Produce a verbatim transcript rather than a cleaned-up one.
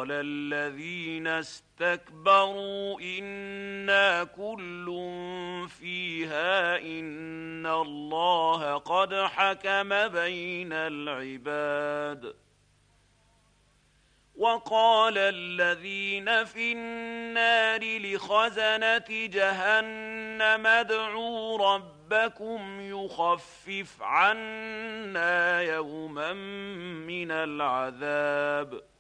وقال الذين استكبروا إنا كل فيها إن الله قد حكم بين العباد. وقال الذين في النار لخزنة جهنم ادعوا ربكم يخفف عنا يوما من العذاب